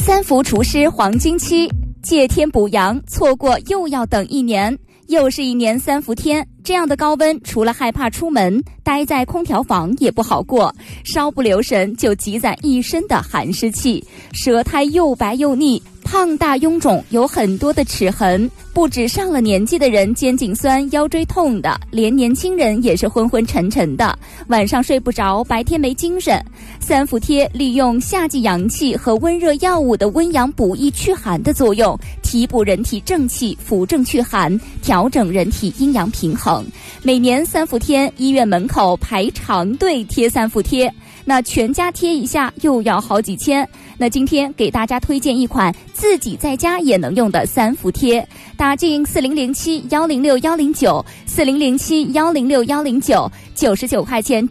三伏除湿黄金期，借天补阳，错过又要等1年，又是1年3伏天。这样的高温，除了害怕出门，待在空调房也不好过，稍不留神就积攒一身的寒湿气，舌苔又白又腻，胖大臃肿，有很多的齿痕。不止上了年纪的人肩颈酸、腰椎痛的，连年轻人也是昏昏沉沉的，晚上睡不着，白天没精神。三伏贴利用夏季阳气和温热药物的温阳补益祛寒的作用，提补人体正气，扶正祛寒，调整人体阴阳平衡。每年三伏天，医院门口排长队贴三伏贴，那全家贴一下又要好几千。那今天给大家推荐一款自己在家也能用的三伏贴，打进4007106109，4007106109，99块钱